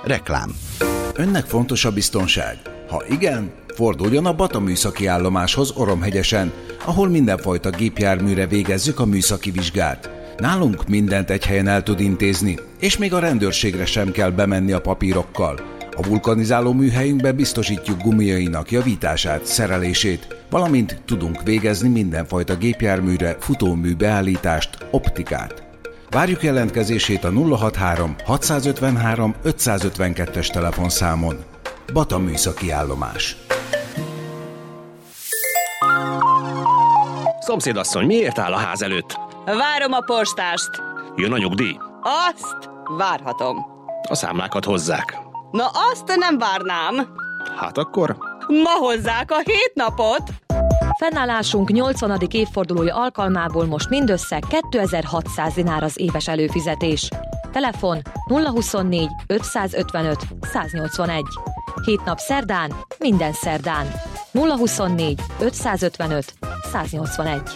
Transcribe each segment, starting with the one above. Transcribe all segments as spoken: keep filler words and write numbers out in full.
Reklám. Önnek fontos a biztonság? Ha igen, forduljon a Bata műszaki állomáshoz Oromhegyesen, ahol mindenfajta gépjárműre végezzük a műszaki vizsgát. Nálunk mindent egy helyen el tud intézni, és még a rendőrségre sem kell bemenni a papírokkal. A vulkanizáló műhelyünkben biztosítjuk gumiainak javítását, szerelését, valamint tudunk végezni mindenfajta gépjárműre futómű beállítást, optikát. Várjuk jelentkezését a nulla hatvanhárom hatszázötvenhárom ötszázötvenkettes telefonszámon. Bata műszaki állomás. Szomszédasszony, miért áll a ház előtt? Várom a postást. Jön a nyugdíj? Azt várhatom. A számlákat hozzák. Na azt nem várnám. Hát akkor? Ma hozzák a hét napot. Fennállásunk nyolcvanadik évfordulója alkalmából most mindössze kétezer-hatszáz dinár az éves előfizetés. Telefon nulla huszonnégy ötszázötvenöt száznyolcvanegy. Hét nap szerdán, minden szerdán. nulla huszonnégy ötszázötvenöt száznyolcvanegy.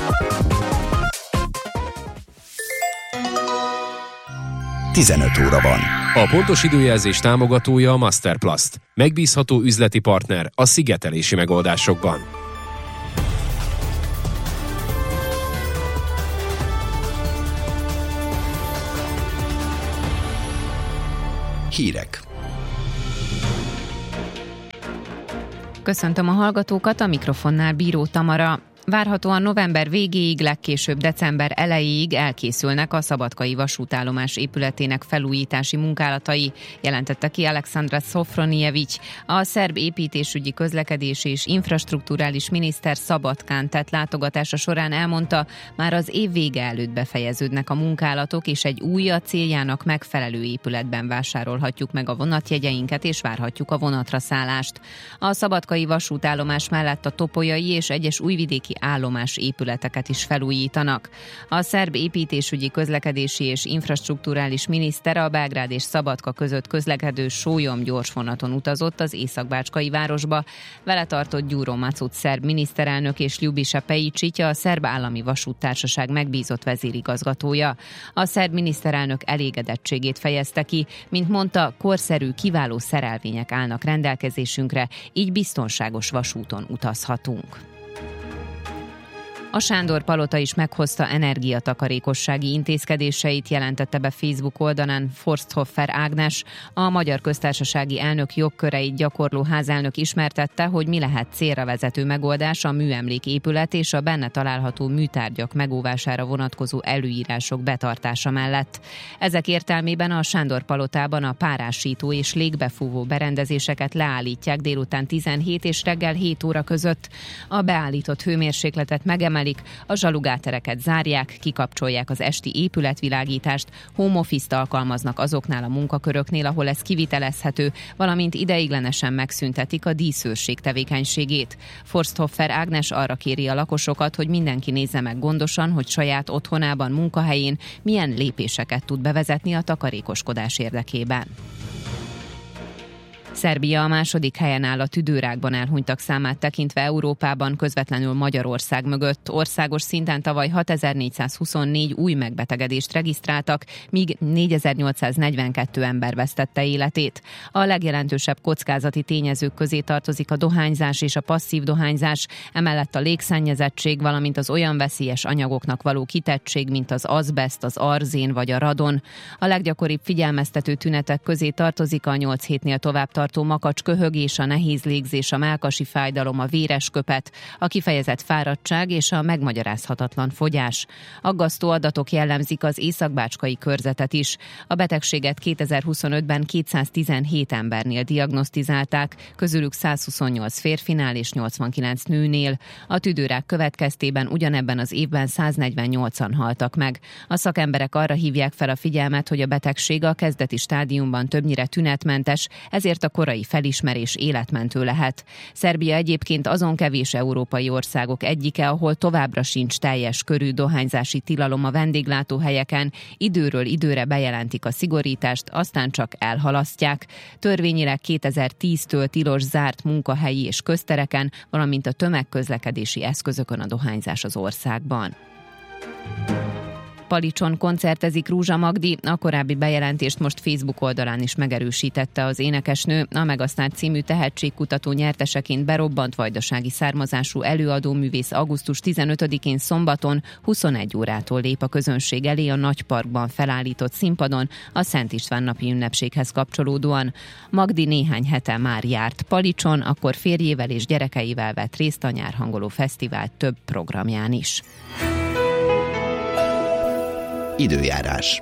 tizenöt óra van. A pontos időjelzés támogatója a Masterplast. Megbízható üzleti partner a szigetelési megoldásokban. Hírek. Köszöntöm a hallgatókat, a mikrofonnál Bíró Tamara. Várhatóan november végéig, legkésőbb december elejéig elkészülnek a szabadkai vasútállomás épületének felújítási munkálatai, jelentette ki Alexandra Szofronijevics. A szerb építésügyi, közlekedési és infrastrukturális miniszter Szabadkán tett látogatása során elmondta, már az év vége előtt befejeződnek a munkálatok, és egy új, a céljának megfelelő épületben vásárolhatjuk meg a vonatjegyeinket, és várhatjuk a vonatra szállást. A szabadkai vasútállomás mellett a topolyai és egyes újvidéki állomás épületeket is felújítanak. A szerb építésügyi, közlekedési és infrastrukturális miniszter a Belgrád és Szabadka között közlekedő Sólyom gyorsvonaton utazott az északbácskai városba. Vele tartott Gyuro Macuc szerb miniszterelnök és Ljubisa Pejicsicia, a szerb állami vasúttársaság megbízott vezérigazgatója. A szerb miniszterelnök elégedettségét fejezte ki, mint mondta, korszerű, kiváló szerelvények állnak rendelkezésünkre, így biztonságos vasúton utazhatunk. A Sándor Palota is meghozta energiatakarékossági intézkedéseit, jelentette be Facebook oldalán Forsthoffer Ágnes. A Magyar Köztársasági Elnök jogköreit gyakorló házelnök ismertette, hogy mi lehet célra vezető megoldás a műemléképület és a benne található műtárgyak megóvására vonatkozó előírások betartása mellett. Ezek értelmében a Sándor Palotában a párásító és légbefúvó berendezéseket leállítják délután tizenhét és reggel hét óra között. A beállított hőmérsékletet megemelik, a zsalugátereket zárják, kikapcsolják az esti épületvilágítást, home office-t alkalmaznak azoknál a munkaköröknél, ahol ez kivitelezhető, valamint ideiglenesen megszüntetik a díszőrség tevékenységét. Forsthoffer Ágnes arra kéri a lakosokat, hogy mindenki nézze meg gondosan, hogy saját otthonában, munkahelyén milyen lépéseket tud bevezetni a takarékoskodás érdekében. Szerbia a második helyen áll a tüdőrákban elhunytak számát tekintve Európában, közvetlenül Magyarország mögött. Országos szinten tavaly hatezer-négyszázhuszonnégy új megbetegedést regisztráltak, míg négyezer-nyolcszáznegyvenkettő ember vesztette életét. A legjelentősebb kockázati tényezők közé tartozik a dohányzás és a passzív dohányzás, emellett a légszennyezettség, valamint az olyan veszélyes anyagoknak való kitettség, mint az azbeszt, az arzén vagy a radon. A leggyakoribb figyelmeztető tünetek közé tartozik a nyolc hétnél tovább tartó makacsköhögés, a nehéz légzés, a mellkasi fájdalom, a véres köpet, a kifejezett fáradtság és a megmagyarázhatatlan fogyás. Aggasztó adatok jellemzik az északbácskai körzetet is. A betegséget kétezer-huszonötben kétszáztizenhét embernél diagnosztizálták, közülük százhuszonnyolc férfinál és nyolcvankilenc nőnél. A tüdőrák következtében ugyanebben az évben száznegyvennyolcan haltak meg. A szakemberek arra hívják fel a figyelmet, hogy a betegség a kezdeti stádiumban többnyire tünetmentes, ezért a korai felismerés életmentő lehet. Szerbia egyébként azon kevés európai országok egyike, ahol továbbra sincs teljes körű dohányzási tilalom a vendéglátóhelyeken, időről időre bejelentik a szigorítást, aztán csak elhalasztják. Törvényileg kétezer-tíztől tilos zárt munkahelyi és köztereken, valamint a tömegközlekedési eszközökön a dohányzás az országban. Palicson koncertezik Rúzsa Magdi, a korábbi bejelentést most Facebook oldalán is megerősítette az énekesnő. A Megasztár című tehetségkutató nyerteseként berobbant vajdasági származású előadóművész augusztus tizenötödikén szombaton huszonegy órától lép a közönség elé a Nagyparkban felállított színpadon a Szent István napi ünnepséghez kapcsolódóan. Magdi néhány hete már járt Palicson, akkor férjével és gyerekeivel vett részt a Nyárhangoló Fesztivál több programján is. Időjárás.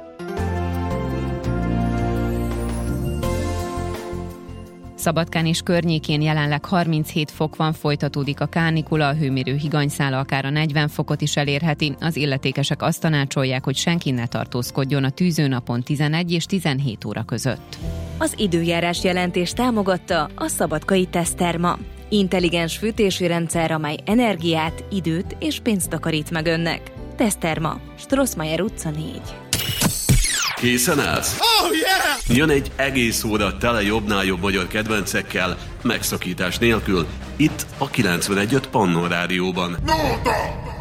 Szabadkán és környékén jelenleg harminchét fok van, folytatódik a kánikula, a hőmérő higanyszála akár a negyven fokot is elérheti. Az illetékesek azt tanácsolják, hogy senki ne tartózkodjon a tűzőnapon tizenegy és tizenhét óra között. Az időjárás jelentés támogatta a Szabadkai Teszterma. Intelligens fűtési rendszer, amely energiát, időt és pénzt takarít meg önnek. Teszterma, Strossmayer utca négy. Készen állsz? Oh, yeah! Jön egy egész óra tele jobbnál jobb magyar kedvencekkel, megszakítás nélkül, itt a kilencvenegy öt Pannon Rádióban. No, no.